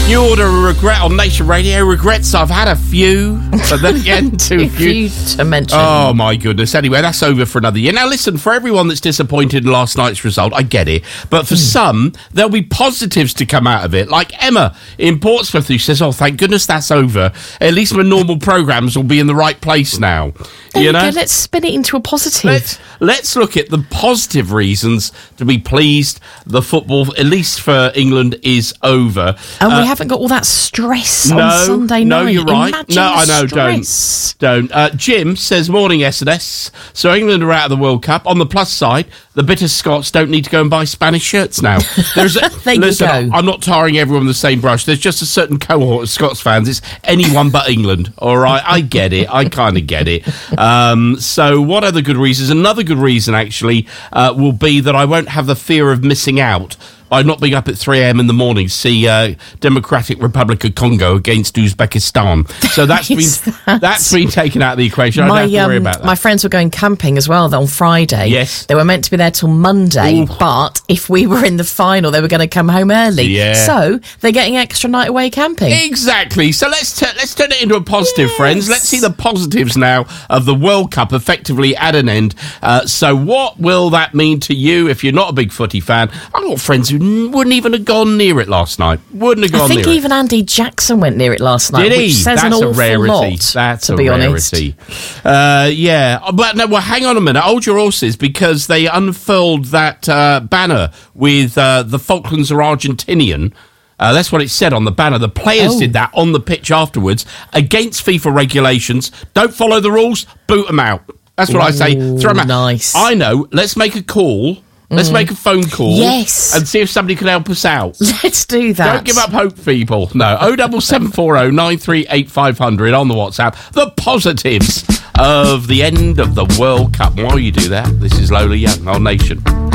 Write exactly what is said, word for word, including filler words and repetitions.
New order of regret on Nation Radio. Regrets, I've had a few, but then again, too few. few to mention. Oh, my goodness. Anyway, that's over for another year. Now, listen, for everyone that's disappointed in last night's result, I get it. But for mm. some, there'll be positives to come out of it. Like Emma in Portsmouth, who says, oh, thank goodness that's over. At least my normal programmes will be in the right place now. There you you know? go. Let's spin it into a positive. Let's, let's look at the positive reasons to be pleased the football, at least for England, is over. And uh, we haven't got all that stress no, on Sunday no, night. No, you're right. Imagine no, I know, stress. don't. Don't. Uh, Jim says, morning, S and S. So England are out of the World Cup. On the plus side, the bitter Scots don't need to go and buy Spanish shirts now. There's a, there listen, you go. I'm not tarring everyone with the same brush. There's just a certain cohort of Scots fans. It's anyone but England, all right? I get it. I kind of get it. Um, so what are the good reasons? Another good reason, actually, uh, will be that I won't have the fear of missing out by not being up at three a.m. in the morning to see uh, Democratic Republic of Congo against Uzbekistan. So that's Yes, been that's- that's been taken out of the equation. I My, don't have to worry um, about that. my friends were going camping as well on Friday. Yes. They were meant to be there till Monday, Ooh. but if we were in the final, they were going to come home early. Yeah. So they're getting extra night away camping. Exactly. So let's t- let's turn it into a positive, Yes. friends. Let's see the positives now of the World Cup effectively at an end. Uh, so what will that mean to you if you're not a big footy fan? I've got friends who n- wouldn't even have gone near it last night. Wouldn't have gone I think near even it. Andy Jackson went near it last night, Did he? which says That's an a awful rarity. lot, That's to a be honest. rarity. Uh, yeah, but no. Well, hang on a minute. Hold your horses, because they unfurled that uh, banner with uh, the Falklands are Argentinian. Uh, that's what it said on the banner. The players Oh. did that on the pitch afterwards against FIFA regulations. Don't follow the rules, boot them out. That's what I say. Throw them out. nice. I know. Let's make a call. Let's make a phone call. Yes. And see if somebody can help us out. Let's do that. Don't give up hope, people. No, oh double seven four oh nine three eight five hundred on the WhatsApp. The positives of the end of the World Cup. While you do that, this is Lola Young on Nation.